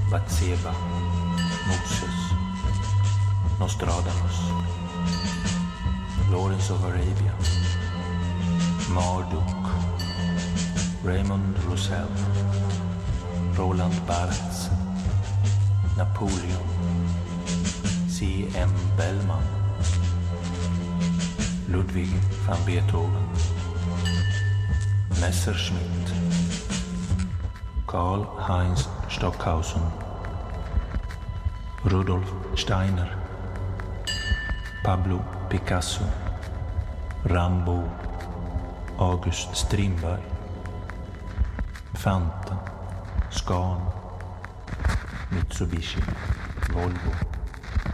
Batseba, Moses, Nostradamus, Lawrence of Arabia, Marduk, Raymond Roussel, Roland Barthes, Napoleon, C.M. Bellman, Ludwig van Beethoven, Messerschmitt, Karl-Heinz Stockhausen, Rudolf Steiner, Pablo Picasso, Rimbaud, August Strindberg, Fanta, Scan, Mitsubishi, Volvo.